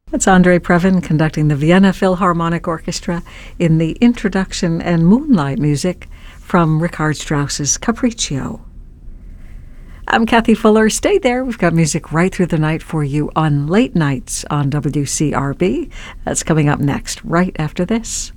That's Andre Previn conducting the Vienna Philharmonic Orchestra in the introduction and moonlight music from Richard Strauss's Capriccio. I'm Kathy Fuller. Stay there. We've got music right through the night for you on Late Nights on WCRB. That's coming up next, right after this.